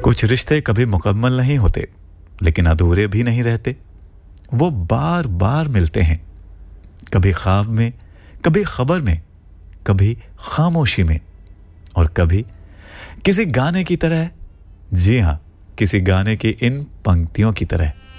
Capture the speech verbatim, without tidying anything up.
कुछ रिश्ते कभी मुकम्मल नहीं होते, लेकिन अधूरे भी नहीं रहते। वो बार बार मिलते हैं, कभी ख्वाब में, कभी खबर में, कभी खामोशी में, और कभी किसी गाने की तरह। जी हाँ, किसी गाने की इन पंक्तियों की तरह।